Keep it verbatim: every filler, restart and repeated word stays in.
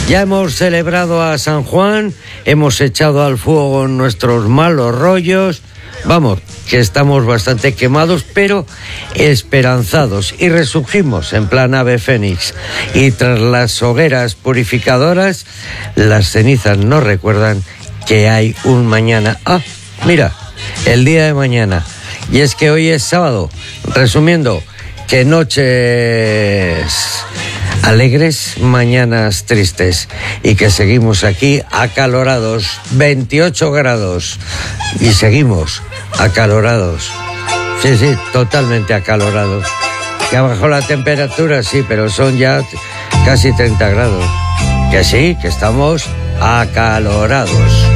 Ya hemos celebrado a San Juan, hemos echado al fuego nuestros malos rollos. Vamos, que estamos bastante quemados, pero esperanzados. Y resurgimos en plan ave fénix. Y tras las hogueras purificadoras, las cenizas nos recuerdan que hay un mañana. Ah, mira, el día de mañana. Y es que hoy es sábado. Resumiendo, que noches alegres, mañanas tristes, y que seguimos aquí acalorados, veintiocho grados, y seguimos acalorados. Sí, sí, totalmente acalorados. Que ha bajado la temperatura, sí, pero son ya casi treinta grados. Que sí, que estamos acalorados.